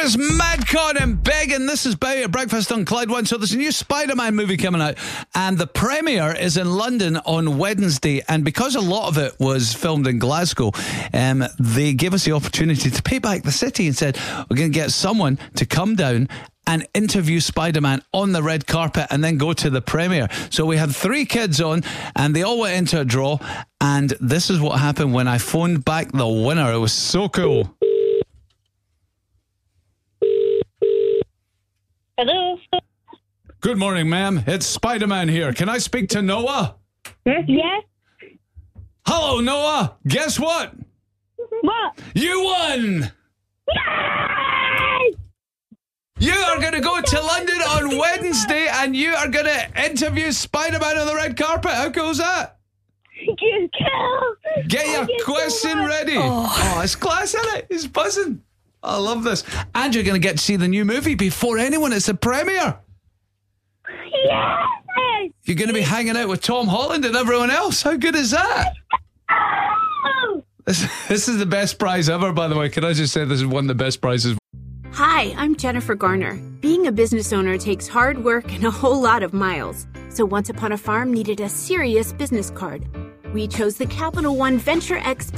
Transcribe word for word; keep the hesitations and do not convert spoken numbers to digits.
It's Madcon and Big, and this is Bay at Breakfast on Clyde One. So there's a new Spider-Man movie coming out, and the premiere is in London on Wednesday. And because a lot of it was filmed in Glasgow, um, they gave us the opportunity to pay back the city and said, we're going to get someone to come down and interview Spider-Man on the red carpet and then go to the premiere. So we had three kids on, and they all went into a draw, and this is what happened when I phoned back the winner. It was so cool. Hello. Good morning, ma'am. It's Spider-Man here. Can I speak to Noah? Yes. Yes. Hello, Noah. Guess what? What? You won! Yay! You are going to go to London on Wednesday, and you are going to interview Spider-Man on the red carpet. How cool is that? You cool. Get your question so ready. Oh. oh, it's class, isn't it? It's buzzing. I love this. And you're going to get to see the new movie before anyone. It's a premiere. Yes! You're going to be hanging out with Tom Holland and everyone else. How good is that? Oh. This, this is the best prize ever, by the way. Can I just say this is one of the best prizes? Hi, I'm Jennifer Garner. Being a business owner takes hard work and a whole lot of miles. So Once Upon a Farm needed a serious business card. We chose the Capital One Venture X